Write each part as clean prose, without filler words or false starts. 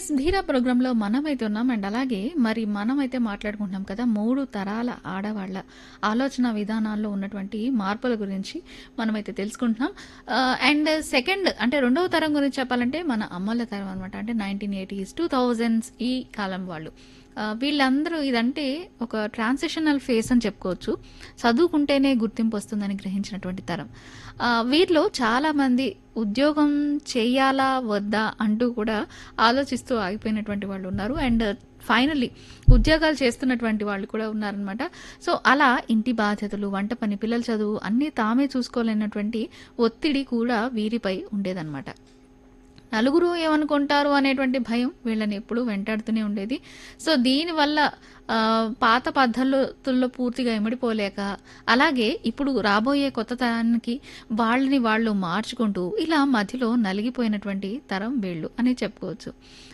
Yes ధీరా ప్రోగ్రాంలో మనమైతే ఉన్నాం అండ్ అలాగే మరి మనమైతే మాట్లాడుకుంటున్నాం కదా 3 తరాల ఆడవాళ్ళ ఆలోచన విధానాల్లో ఉన్నటువంటి మార్పుల గురించి మనమైతే తెలుసుకుంటున్నాం. అండ్ సెకండ్ అంటే రెండవ తరం గురించి చెప్పాలంటే మన అమ్మల తరం అనమాట. అంటే 1980s 2000s ఈ కాలం వాళ్ళు. వీళ్ళందరూ ఇదంటే ఒక ట్రాన్సిషనల్ ఫేస్ అని చెప్పుకోవచ్చు. చదువుకుంటేనే గుర్తింపు వస్తుందని గ్రహించినటువంటి తరం. వీరిలో చాలామంది ఉద్యోగం చేయాలా వద్దా అంటూ కూడా ఆలోచిస్తూ ఆగిపోయినటువంటి వాళ్ళు ఉన్నారు. అండ్ ఫైనల్లీ ఉద్యోగాలు చేస్తున్నటువంటి వాళ్ళు కూడా ఉన్నారనమాట. సో అలా ఇంటి బాధ్యతలు, వంట పని, పిల్లల చదువు అన్నీ తామే చూసుకోలేనటువంటి ఒత్తిడి కూడా వీరిపై ఉండేదన్నమాట. నలుగురు ఏమనుకుంటారు అనేటువంటి భయం వీళ్ళని ఎప్పుడూ వెంటాడుతూనే ఉండేది. సో దీనివల్ల పాత పద్ధతుల్లో పూర్తిగా ఇమిడిపోలేక, అలాగే ఇప్పుడు రాబోయే కొత్త తరానికి వాళ్ళని వాళ్ళు మార్చుకుంటూ ఇలా మధ్యలో నలిగిపోయినటువంటి తరం వీళ్ళు అని చెప్పుకోవచ్చు.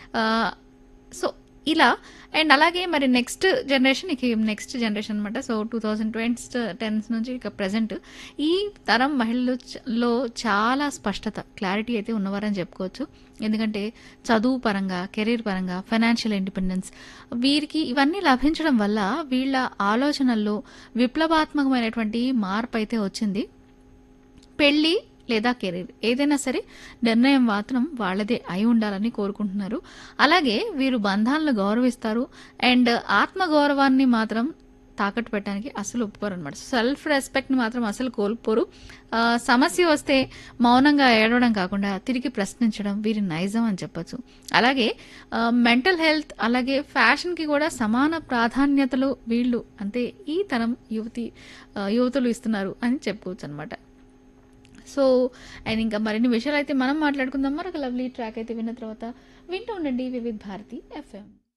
సో ఇలా అండ్ అలాగే మరి నెక్స్ట్ జనరేషన్ అనమాట. సో 2010s నుంచి ఇక ప్రజెంట్ ఈ తరం మహిళల్లో చాలా స్పష్టత, క్లారిటీ అయితే ఉన్నవారని చెప్పుకోవచ్చు. ఎందుకంటే చదువు పరంగా, కెరీర్ పరంగా, ఫైనాన్షియల్ ఇండిపెండెన్స్ వీరికి ఇవన్నీ లభించడం వల్ల వీళ్ళ ఆలోచనల్లో విప్లవాత్మకమైనటువంటి మార్పు అయితే వచ్చింది. పెళ్లి లేదా కెరీర్ ఏదైనా సరే నిర్ణయం మాత్రం వాళ్ళదే అయి ఉండాలని కోరుకుంటున్నారు. అలాగే వీరు బంధాలను గౌరవిస్తారు అండ్ ఆత్మగౌరవాన్ని మాత్రం తాకట్టు పెట్టడానికి అసలు ఒప్పుకోరు అనమాట. సెల్ఫ్ రెస్పెక్ట్ని మాత్రం అసలు కోల్పోరు. సమస్య వస్తే మౌనంగా ఏడవడం కాకుండా తిరిగి ప్రశ్నించడం వీరి నైజం అని చెప్పొచ్చు. అలాగే మెంటల్ హెల్త్ అలాగే ఫ్యాషన్కి కూడా సమాన ప్రాధాన్యతలు వీళ్ళు అంటే ఈ తరం యువతులు ఇస్తున్నారు అని చెప్పుకోవచ్చు అనమాట. సో అండ్ ఇంకా మరిన్ని విషయాలు అయితే మనం మాట్లాడుకుందాం. మరొక లవ్లీ ట్రాక్ అయితే విన్న తర్వాత వింటూ ఉండండి వివిధ్ భారతి FM.